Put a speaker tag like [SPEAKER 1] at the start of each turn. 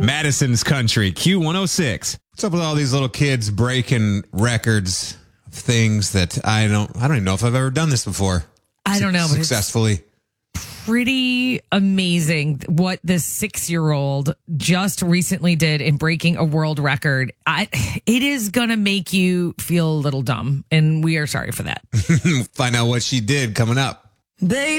[SPEAKER 1] Madison's Country, Q106. What's up with all these little kids breaking records of things that I don't even know if I've ever done this before.
[SPEAKER 2] I don't know. But
[SPEAKER 1] Successfully.
[SPEAKER 2] pretty amazing what this 6-year-old just recently did in breaking a world record. It is going to make you feel a little dumb, and we are sorry for that.
[SPEAKER 1] Find out what she did coming up.
[SPEAKER 3] Baby.